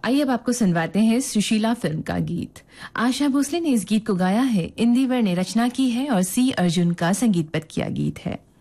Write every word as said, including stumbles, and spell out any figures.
आइए अब आपको सुनवाते हैं सुशीला फिल्म का गीत। आशा भोसले ने इस गीत को गाया है, इंदिवर ने रचना की है और सी अर्जुन का संगीतबद्ध किया गीत है।